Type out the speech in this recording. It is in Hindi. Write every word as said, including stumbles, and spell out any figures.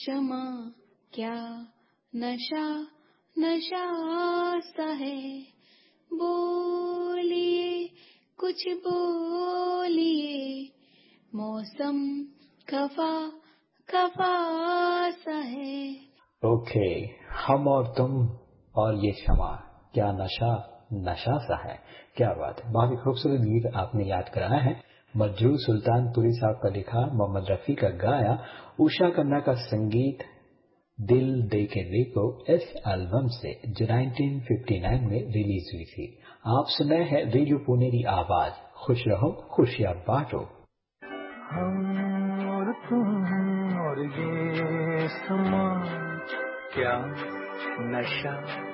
क्षमा क्या नशा नशा सा है, बोलिए कुछ बोलिए, मौसम खफा खफा सा है। ओके, हम और तुम और ये क्षमा क्या नशा नशा सा है। क्या बात है, बहुत ही खूबसूरत गीत आपने याद कराया है। मजरू सुल्तानपुरी साहब का लिखा, मोहम्मद रफी का गाया, उषा खन्ना का संगीत, दिल दे के देखो, इस एल्बम से जो उन्नीस सौ उनसठ में रिलीज हुई थी। आप सुनाए हैं रेडियो पुनेरी आवाज, खुश रहो खुशियां बांटो। हम और तुम और ये समा क्या नशा